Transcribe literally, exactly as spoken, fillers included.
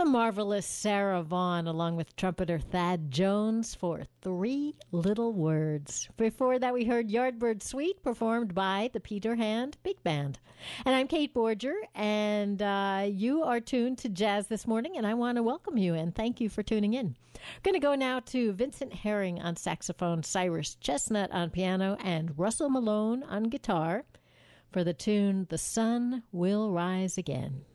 the marvelous Sarah Vaughan along with trumpeter Thad Jones for Three Little Words. Before that, we heard Yardbird Suite performed by the Peter Hand Big Band. And I'm Kate Borger, and uh, you are tuned to Jazz This Morning, and I want to welcome you and thank you for tuning in. I'm going to go now to Vincent Herring on saxophone, Cyrus Chestnut on piano, and Russell Malone on guitar for the tune The Sun Will Rise Again.